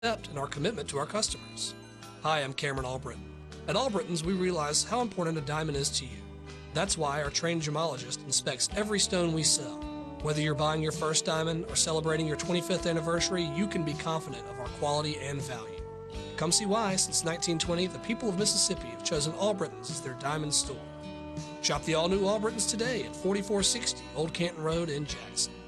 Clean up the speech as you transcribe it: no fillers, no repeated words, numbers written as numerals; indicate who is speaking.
Speaker 1: and our commitment to our customers. Hi, I'm Cameron Albritton. At Albritton's, we realize how important a diamond is to you. That's why our trained gemologist inspects every stone we sell. Whether you're buying your first diamond or celebrating your 25th anniversary, you can be confident of our quality and value. Come see why, since 1920, the people of Mississippi have chosen Albritton's as their diamond store. Shop the all-new Albritton's today at 4460 Old Canton Road in Jackson.